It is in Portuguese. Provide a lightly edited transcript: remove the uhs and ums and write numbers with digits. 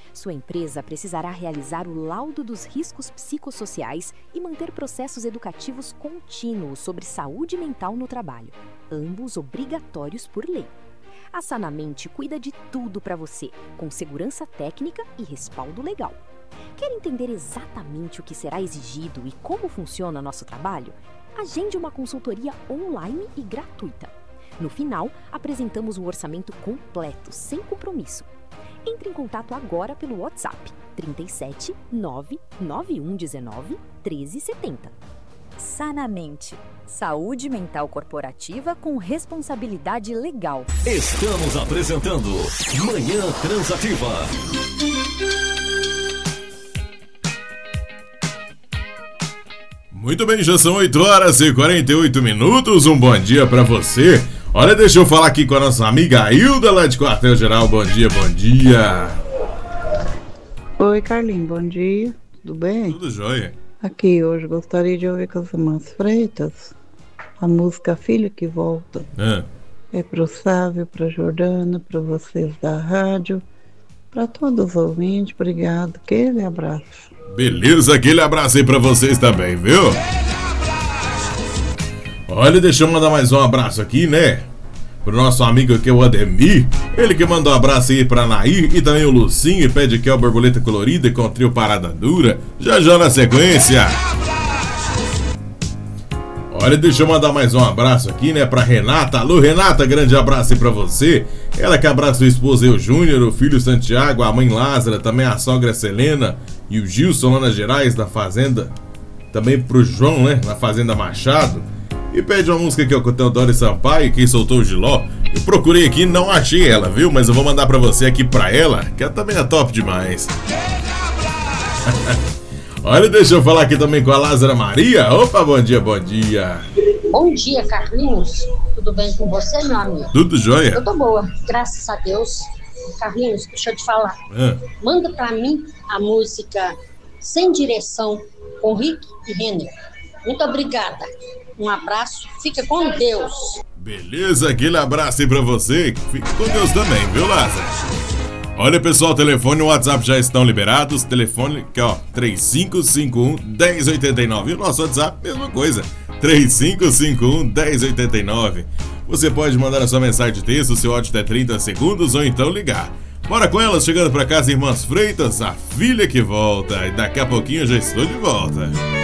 Sua empresa precisará realizar o laudo dos riscos psicossociais e manter processos educativos contínuos sobre saúde mental no trabalho, ambos obrigatórios por lei. A Sanamente cuida de tudo para você, com segurança técnica e respaldo legal. Quer entender exatamente o que será exigido e como funciona nosso trabalho? Agende uma consultoria online e gratuita. No final, apresentamos um orçamento completo, sem compromisso. Entre em contato agora pelo WhatsApp 37 99119 1370. Sanamente. Saúde mental corporativa com responsabilidade legal. Estamos apresentando Manhã Transativa. Muito bem, já são 8h48. Um bom dia pra você. Olha, deixa eu falar aqui com a nossa amiga Hilda lá de Quartel Geral. Bom dia, bom dia. Oi, Carlinhos, bom dia. Tudo bem? Tudo jóia. Aqui hoje gostaria de ouvir com as irmãs Freitas a música Filho que Volta. É pro Sávio, pra Jordana, pra vocês da rádio, pra todos os ouvintes. Obrigado, aquele abraço. Beleza, aquele abraço aí pra vocês também, viu? Olha, deixa eu mandar mais um abraço aqui, né? Pro nosso amigo aqui, o Ademir. Ele que mandou um abraço aí pra Nair e também o Lucinho. E pede que é o Borboleta Colorida com o trio Parada Dura. Já na sequência. Olha, deixa eu mandar mais um abraço aqui, né, pra Renata. Alô, Renata, grande abraço aí pra você. Ela que abraça o esposo Eu Júnior, o filho Santiago, a mãe Lázara, também a sogra Selena e o Gilson lá nas Gerais, na Fazenda. Também pro João, né, na Fazenda Machado. E pede uma música aqui, ó, com o Teodoro Sampaio, Quem Soltou o Giló. Eu procurei aqui, não achei ela, viu? Mas eu vou mandar pra você aqui pra ela, que ela também é top demais. Olha, deixa eu falar aqui também com a Lázara Maria. Opa, bom dia, bom dia. Bom dia, Carlinhos. Tudo bem com você, meu amigo? Tudo jóia? Eu tô boa, graças a Deus. Carlinhos, deixa eu te falar. Manda pra mim a música Sem Direção, com Rick e Renner. Muito obrigada. Um abraço, fica com Deus. Beleza, aquele abraço aí pra você. Fica com Deus também, viu, Lázaro? Olha, pessoal, telefone e WhatsApp já estão liberados. Telefone, que ó, 3551-1089. E o nosso WhatsApp, mesma coisa, 3551-1089. Você pode mandar a sua mensagem de texto, seu áudio até 30 segundos, ou então ligar. Bora com elas, chegando pra casa, Irmãs Freitas, a filha que volta. E daqui a pouquinho eu já estou de volta.